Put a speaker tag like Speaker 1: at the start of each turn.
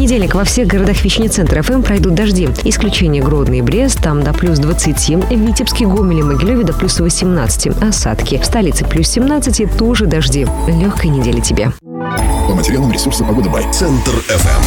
Speaker 1: понедельник во всех городах вещания центра ФМ пройдут дожди. Исключение Гродно и Брест, там до плюс 20. В Витебске, Гомеле, Могилеве до плюс 18. Осадки. В столице плюс 17, тоже дожди. Легкой недели тебе.
Speaker 2: По материалам ресурса «Погода Бай». Центр ФМ.